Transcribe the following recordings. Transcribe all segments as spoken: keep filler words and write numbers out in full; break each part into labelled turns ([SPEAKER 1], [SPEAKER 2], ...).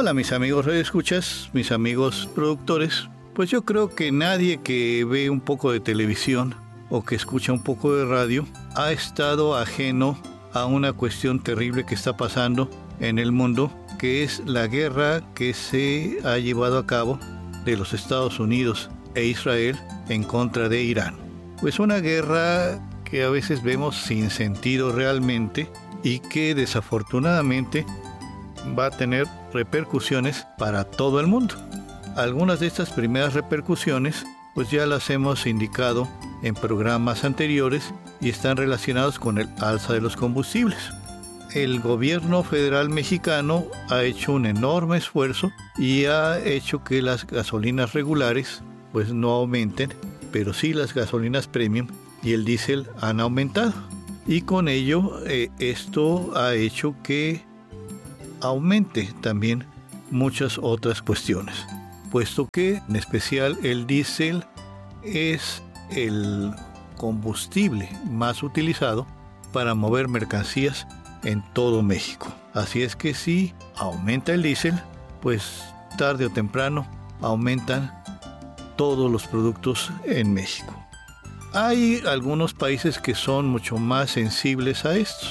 [SPEAKER 1] Hola mis amigos radioescuchas, mis amigos productores. Pues yo creo que nadie que ve un poco de televisión o que escucha un poco de radio ha estado ajeno a una cuestión terrible que está pasando en el mundo, que es la guerra que se ha llevado a cabo de los Estados Unidos e Israel en contra de Irán. Pues una guerra que a veces vemos sin sentido realmente y que desafortunadamente va a tener repercusiones para todo el mundo. Algunas de estas primeras repercusiones pues ya las hemos indicado en programas anteriores y están relacionados con el alza de los combustibles. El gobierno federal mexicano ha hecho un enorme esfuerzo y ha hecho que las gasolinas regulares pues no aumenten, pero sí las gasolinas premium y el diésel han aumentado. Y con ello eh, esto ha hecho que aumente también muchas otras cuestiones, puesto que en especial el diésel es el combustible más utilizado para mover mercancías en todo México. Así es que si aumenta el diésel, pues tarde o temprano aumentan todos los productos en México. Hay algunos países que son mucho más sensibles a esto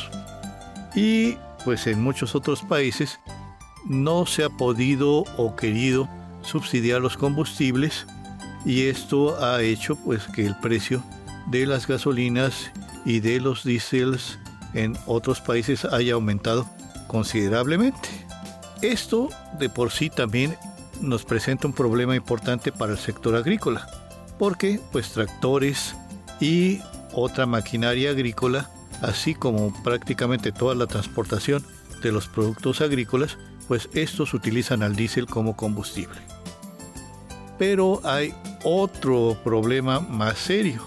[SPEAKER 1] y pues en muchos otros países no se ha podido o querido subsidiar los combustibles y esto ha hecho pues que el precio de las gasolinas y de los diésels en otros países haya aumentado considerablemente. Esto de por sí también nos presenta un problema importante para el sector agrícola, porque pues tractores y otra maquinaria agrícola, así como prácticamente toda la transportación de los productos agrícolas, pues estos utilizan al diésel como combustible. Pero hay otro problema más serio,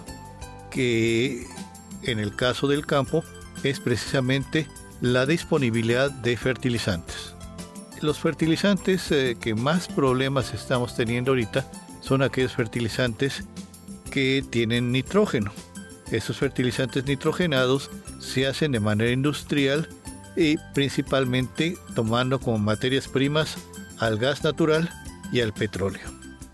[SPEAKER 1] que en el caso del campo es precisamente la disponibilidad de fertilizantes. Los fertilizantes eh, que más problemas estamos teniendo ahorita son aquellos fertilizantes que tienen nitrógeno. Estos fertilizantes nitrogenados se hacen de manera industrial y principalmente tomando como materias primas al gas natural y al petróleo.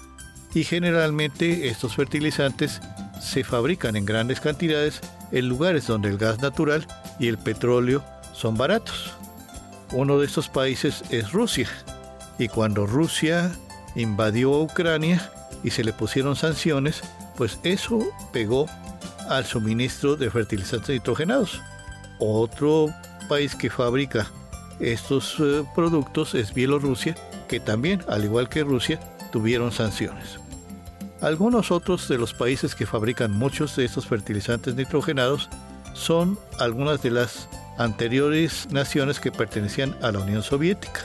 [SPEAKER 1] Y generalmente estos fertilizantes se fabrican en grandes cantidades en lugares donde el gas natural y el petróleo son baratos. Uno de estos países es Rusia, y cuando Rusia invadió a Ucrania y se le pusieron sanciones, pues eso pegó al suministro de fertilizantes nitrogenados. Otro país que fabrica estos eh, productos es Bielorrusia, que también, al igual que Rusia, tuvieron sanciones. Algunos otros de los países que fabrican muchos de estos fertilizantes nitrogenados son algunas de las anteriores naciones que pertenecían a la Unión Soviética.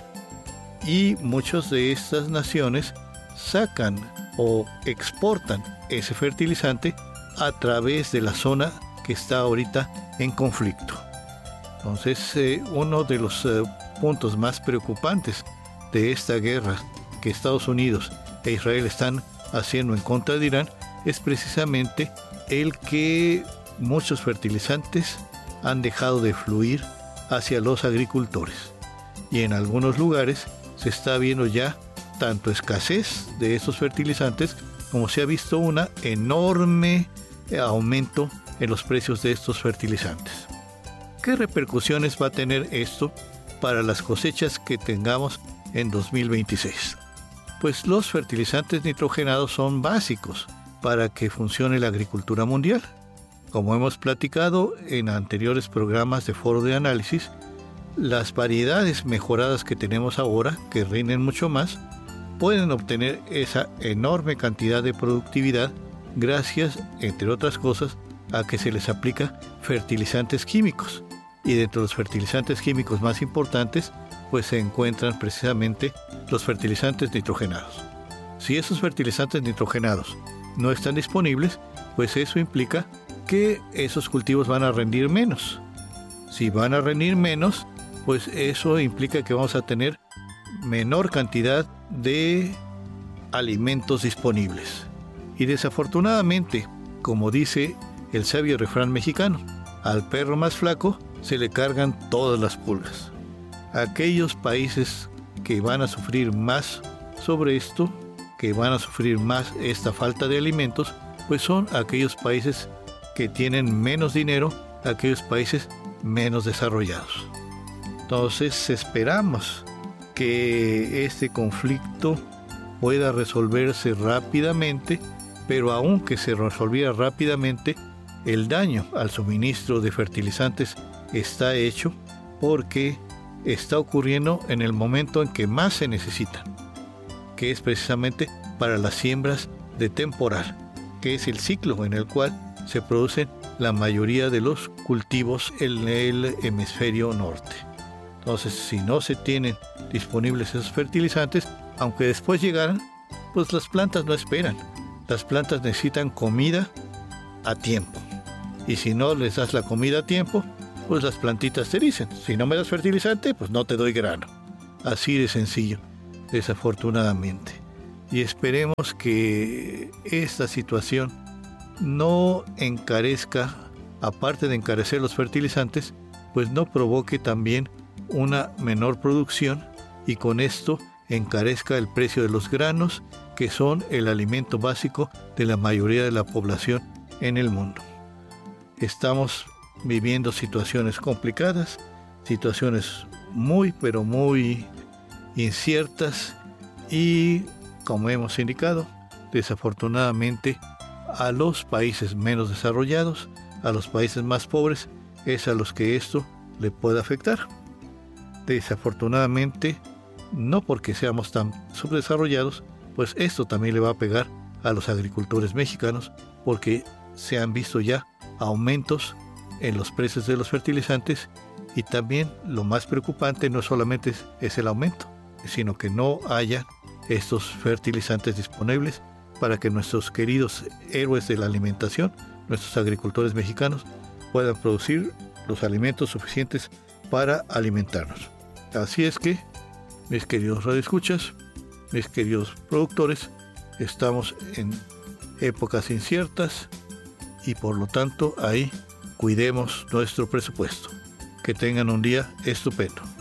[SPEAKER 1] Y muchas de estas naciones sacan o exportan ese fertilizante a través de la zona que está ahorita en conflicto. Entonces, eh, uno de los eh, puntos más preocupantes de esta guerra que Estados Unidos e Israel están haciendo en contra de Irán es precisamente el que muchos fertilizantes han dejado de fluir hacia los agricultores. Y en algunos lugares se está viendo ya tanto escasez de estos fertilizantes como se ha visto un enorme aumento en los precios de estos fertilizantes. ¿Qué repercusiones va a tener esto para las cosechas que tengamos en dos mil veintiséis? Pues los fertilizantes nitrogenados son básicos para que funcione la agricultura mundial. Como hemos platicado en anteriores programas de foro de análisis, las variedades mejoradas que tenemos ahora, que rinden mucho más, pueden obtener esa enorme cantidad de productividad gracias, entre otras cosas, a que se les aplica fertilizantes químicos. Y dentro de los fertilizantes químicos más importantes, pues se encuentran precisamente los fertilizantes nitrogenados. Si esos fertilizantes nitrogenados no están disponibles, pues eso implica que esos cultivos van a rendir menos. Si van a rendir menos, pues eso implica que vamos a tener menor cantidad de alimentos disponibles. Y desafortunadamente, como dice el sabio refrán mexicano, al perro más flaco se le cargan todas las pulgas. Aquellos países que van a sufrir más sobre esto, que van a sufrir más esta falta de alimentos, pues son aquellos países que tienen menos dinero, aquellos países menos desarrollados. Entonces esperamos que este conflicto pueda resolverse rápidamente, pero aunque se resolviera rápidamente, el daño al suministro de fertilizantes está hecho porque está ocurriendo en el momento en que más se necesitan, que es precisamente para las siembras de temporal, que es el ciclo en el cual se producen la mayoría de los cultivos en el hemisferio norte. Entonces, si no se tienen disponibles esos fertilizantes, aunque después llegaran, pues las plantas no esperan. Las plantas necesitan comida a tiempo. Y si no les das la comida a tiempo, pues las plantitas te dicen, si no me das fertilizante, pues no te doy grano. Así de sencillo, desafortunadamente. Y esperemos que esta situación no encarezca, aparte de encarecer los fertilizantes, pues no provoque también una menor producción y con esto encarezca el precio de los granos, que son el alimento básico de la mayoría de la población en el mundo. Estamos viviendo situaciones complicadas, situaciones muy pero muy inciertas y, como hemos indicado, desafortunadamente a los países menos desarrollados, a los países más pobres, es a los que esto le puede afectar. Desafortunadamente, no porque seamos tan subdesarrollados, pues esto también le va a pegar a los agricultores mexicanos, porque se han visto ya aumentos en los precios de los fertilizantes y también lo más preocupante no solamente es, es el aumento, sino que no haya estos fertilizantes disponibles para que nuestros queridos héroes de la alimentación, nuestros agricultores mexicanos, puedan producir los alimentos suficientes para alimentarnos. Así es que, mis queridos radioescuchas, mis queridos productores, estamos en épocas inciertas y por lo tanto ahí cuidemos nuestro presupuesto. Que tengan un día estupendo.